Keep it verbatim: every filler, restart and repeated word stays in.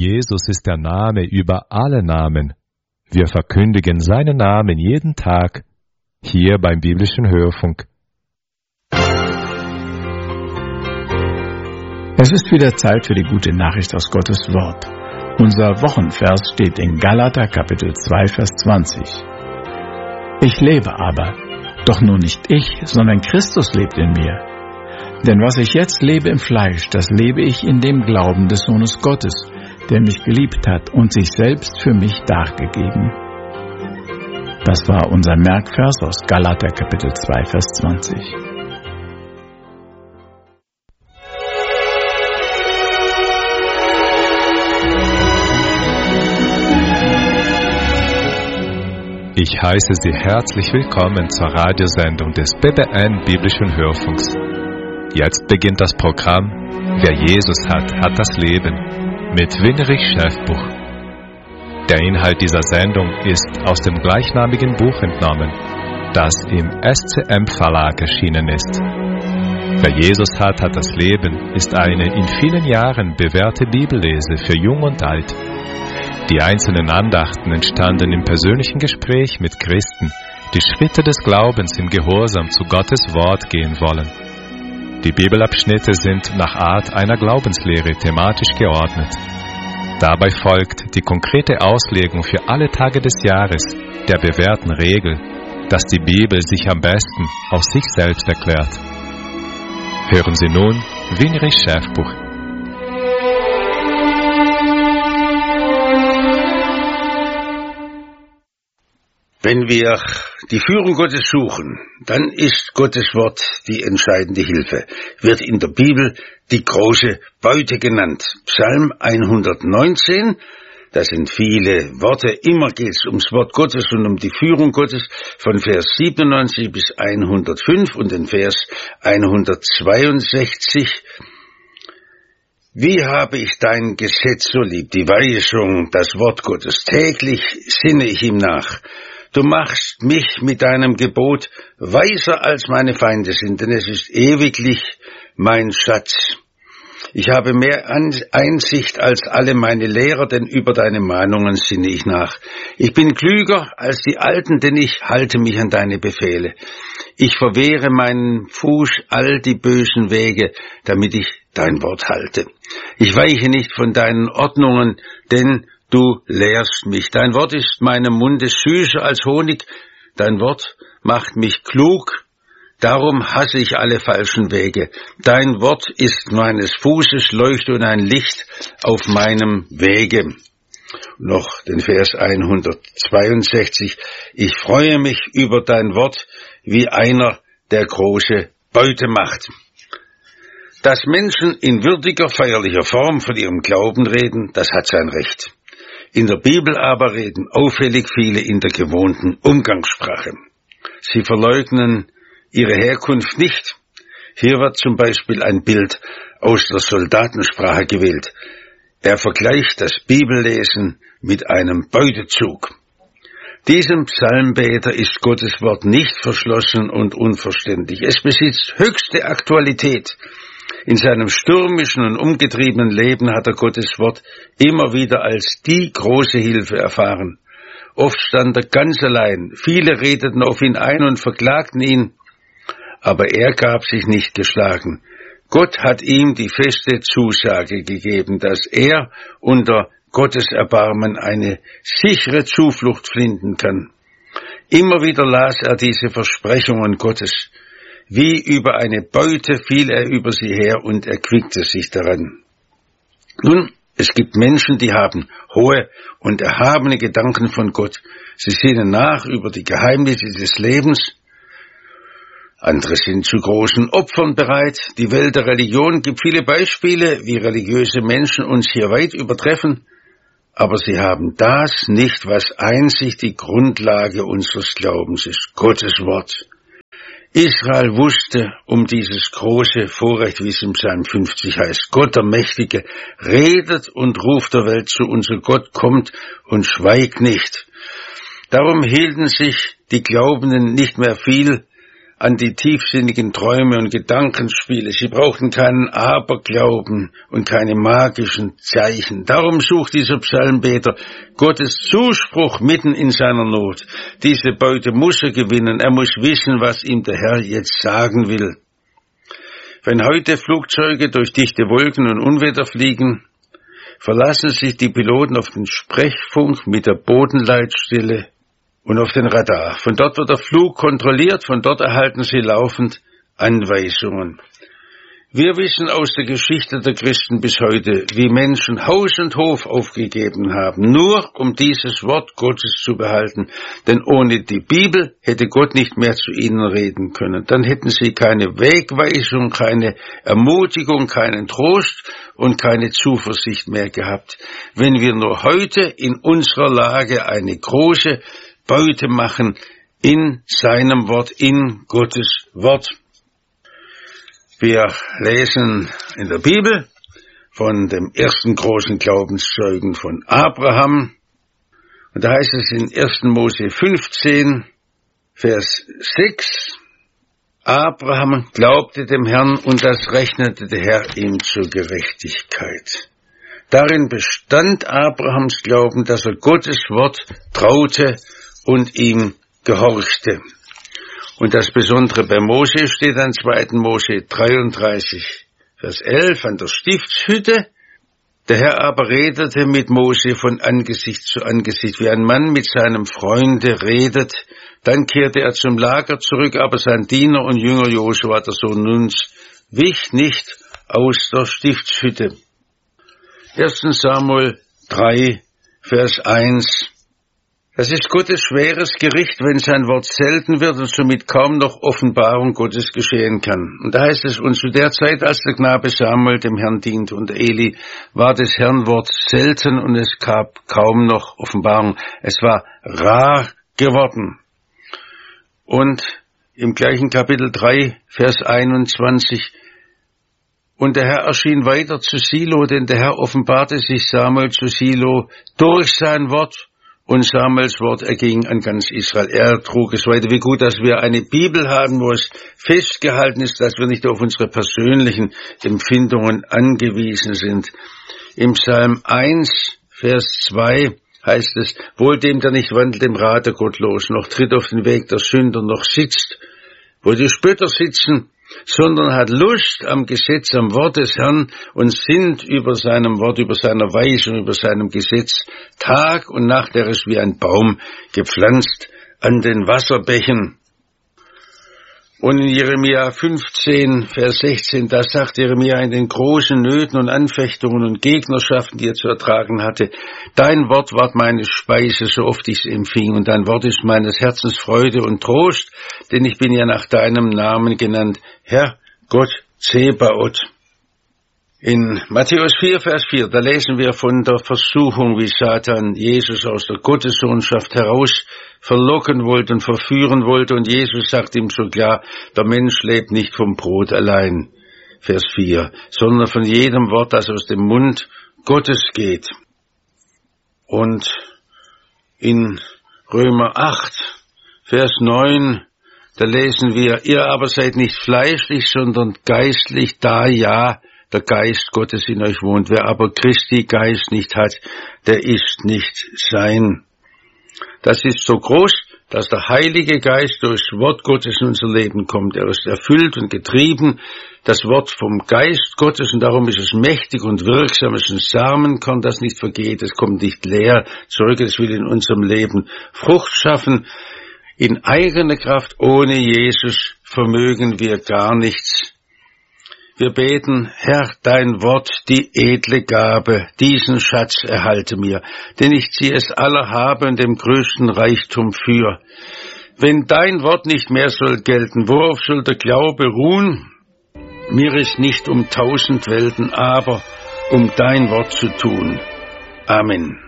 Jesus ist der Name über alle Namen. Wir verkündigen seinen Namen jeden Tag, hier beim biblischen Hörfunk. Es ist wieder Zeit für die gute Nachricht aus Gottes Wort. Unser Wochenvers steht in Galater Kapitel zwei, Vers zwanzig. Ich lebe aber, doch nun nicht ich, sondern Christus lebt in mir. Denn was ich jetzt lebe im Fleisch, das lebe ich in dem Glauben des Sohnes Gottes, der mich geliebt hat und sich selbst für mich dargegeben. Das war unser Merkvers aus Galater Kapitel zwei, Vers zwanzig. Ich heiße Sie herzlich willkommen zur Radiosendung des B B N Biblischen Hörfunks. Jetzt beginnt das Programm Wer Jesus hat, hat das Leben mit Winrich Schäfbuch. Der Inhalt dieser Sendung ist aus dem gleichnamigen Buch entnommen, das im S C M Verlag erschienen ist. Wer Jesus hat, hat das Leben ist eine in vielen Jahren bewährte Bibellese für Jung und Alt. Die einzelnen Andachten entstanden im persönlichen Gespräch mit Christen, die Schritte des Glaubens im Gehorsam zu Gottes Wort gehen wollen. Die Bibelabschnitte sind nach Art einer Glaubenslehre thematisch geordnet. Dabei folgt die konkrete Auslegung für alle Tage des Jahres der bewährten Regel, dass die Bibel sich am besten aus sich selbst erklärt. Hören Sie nun Winrich Schäfbuch. Wenn wir die Führung Gottes suchen, dann ist Gottes Wort die entscheidende Hilfe. Wird in der Bibel die große Beute genannt. Psalm hundertneunzehn, da sind viele Worte. Immer geht es ums Wort Gottes und um die Führung Gottes von Vers siebenundneunzig bis hundertfünf und den Vers hundertzweiundsechzig. Wie habe ich dein Gesetz so lieb, die Weisung, das Wort Gottes. Täglich sinne ich ihm nach. Du machst mich mit deinem Gebot weiser als meine Feinde sind, denn es ist ewiglich mein Schatz. Ich habe mehr Einsicht als alle meine Lehrer, denn über deine Mahnungen sinne ich nach. Ich bin klüger als die Alten, denn ich halte mich an deine Befehle. Ich verwehre meinen Fuß all die bösen Wege, damit ich dein Wort halte. Ich weiche nicht von deinen Ordnungen, denn du lehrst mich. Dein Wort ist meinem Munde süßer als Honig. Dein Wort macht mich klug. Darum hasse ich alle falschen Wege. Dein Wort ist meines Fußes Leuchte und ein Licht auf meinem Wege. Noch den Vers hundertzweiundsechzig. Ich freue mich über dein Wort, wie einer, der große Beute macht. Dass Menschen in würdiger, feierlicher Form von ihrem Glauben reden, das hat sein Recht. In der Bibel aber reden auffällig viele in der gewohnten Umgangssprache. Sie verleugnen ihre Herkunft nicht. Hier wird zum Beispiel ein Bild aus der Soldatensprache gewählt. Er vergleicht das Bibellesen mit einem Beutezug. Diesem Psalmbeter ist Gottes Wort nicht verschlossen und unverständlich. Es besitzt höchste Aktualität. In seinem stürmischen und umgetriebenen Leben hat er Gottes Wort immer wieder als die große Hilfe erfahren. Oft stand er ganz allein. Viele redeten auf ihn ein und verklagten ihn, aber er gab sich nicht geschlagen. Gott hat ihm die feste Zusage gegeben, dass er unter Gottes Erbarmen eine sichere Zuflucht finden kann. Immer wieder las er diese Versprechungen Gottes. Wie über eine Beute fiel er über sie her und erquickte sich daran. Nun, es gibt Menschen, die haben hohe und erhabene Gedanken von Gott. Sie sinnen nach über die Geheimnisse des Lebens. Andere sind zu großen Opfern bereit. Die Welt der Religion gibt viele Beispiele, wie religiöse Menschen uns hier weit übertreffen. Aber sie haben das nicht, was einzig die Grundlage unseres Glaubens ist, Gottes Wort. Israel wusste um dieses große Vorrecht, wie es im Psalm fünfzig heißt. Gott, der Mächtige, redet und ruft der Welt zu. Unser Gott kommt und schweigt nicht. Darum hielten sich die Glaubenden nicht mehr viel an die tiefsinnigen Träume und Gedankenspiele. Sie brauchten keinen Aberglauben und keine magischen Zeichen. Darum sucht dieser Psalmbeter Gottes Zuspruch mitten in seiner Not. Diese Beute muss er gewinnen. Er muss wissen, was ihm der Herr jetzt sagen will. Wenn heute Flugzeuge durch dichte Wolken und Unwetter fliegen, verlassen sich die Piloten auf den Sprechfunk mit der Bodenleitstelle und auf den Radar. Von dort wird der Flug kontrolliert, von dort erhalten sie laufend Anweisungen. Wir wissen aus der Geschichte der Christen bis heute, wie Menschen Haus und Hof aufgegeben haben, nur um dieses Wort Gottes zu behalten. Denn ohne die Bibel hätte Gott nicht mehr zu ihnen reden können. Dann hätten sie keine Wegweisung, keine Ermutigung, keinen Trost und keine Zuversicht mehr gehabt. Wenn wir nur heute in unserer Lage eine große Beute machen in seinem Wort, in Gottes Wort. Wir lesen in der Bibel von dem ersten großen Glaubenszeugen von Abraham. Und da heißt es in ersten Mose fünfzehn, Vers sechs, Abraham glaubte dem Herrn und das rechnete der Herr ihm zur Gerechtigkeit. Darin bestand Abrahams Glauben, dass er Gottes Wort traute und ihm gehorchte. Und das Besondere bei Mose steht an zweiten Mose dreiunddreißig, Vers elf, an der Stiftshütte. Der Herr aber redete mit Mose von Angesicht zu Angesicht, wie ein Mann mit seinem Freunde redet. Dann kehrte er zum Lager zurück, aber sein Diener und Jünger Josua, der Sohn Nuns, wich nicht aus der Stiftshütte. erster Samuel drei, Vers eins. Das ist Gottes schweres Gericht, wenn sein Wort selten wird und somit kaum noch Offenbarung Gottes geschehen kann. Und da heißt es, und zu der Zeit, als der Knabe Samuel dem Herrn diente und Eli, war des Herrn Wort selten und es gab kaum noch Offenbarung. Es war rar geworden. Und im gleichen Kapitel drei, Vers einundzwanzig, und der Herr erschien weiter zu Silo, denn der Herr offenbarte sich Samuel zu Silo durch sein Wort. Und Samuels Wort erging an ganz Israel. Er trug es weiter. Wie gut, dass wir eine Bibel haben, wo es festgehalten ist, dass wir nicht auf unsere persönlichen Empfindungen angewiesen sind. Im Psalm eins, Vers zwei heißt es, wohl dem, der nicht wandelt im Rat der Gottlosen, noch tritt auf den Weg der Sünder, noch sitzt, wo die Spötter sitzen, sondern hat Lust am Gesetz, am Wort des Herrn und sinnt über seinem Wort, über seiner Weisung, über seinem Gesetz. Tag und Nacht, er ist wie ein Baum gepflanzt an den Wasserbächen. Und in Jeremia fünfzehn, Vers sechzehn, da sagt Jeremia in den großen Nöten und Anfechtungen und Gegnerschaften, die er zu ertragen hatte, dein Wort ward meine Speise, so oft ich es empfing, und dein Wort ist meines Herzens Freude und Trost, denn ich bin ja nach deinem Namen genannt, Herr Gott Zebaoth. In Matthäus vier, Vers vier, da lesen wir von der Versuchung, wie Satan Jesus aus der Gottessohnschaft heraus verlocken wollte und verführen wollte, und Jesus sagt ihm so klar, der Mensch lebt nicht vom Brot allein, Vers vier, sondern von jedem Wort, das aus dem Mund Gottes geht. Und in Römer acht, Vers neun, da lesen wir, ihr aber seid nicht fleischlich, sondern geistlich, da ja der Geist Gottes in euch wohnt. Wer aber Christi Geist nicht hat, der ist nicht sein. Das ist so groß, dass der Heilige Geist durchs Wort Gottes in unser Leben kommt. Er ist erfüllt und getrieben, das Wort vom Geist Gottes, und darum ist es mächtig und wirksam. Es ist ein Samenkorn, das nicht vergeht. Es kommt nicht leer zurück. Es will in unserem Leben Frucht schaffen. In eigener Kraft, ohne Jesus, vermögen wir gar nichts. Wir beten, Herr, dein Wort, die edle Gabe, diesen Schatz erhalte mir, denn ich ziehe es aller habe und dem größten Reichtum für. Wenn dein Wort nicht mehr soll gelten, worauf soll der Glaube ruhen? Mir ist nicht um tausend Welten, aber um dein Wort zu tun. Amen.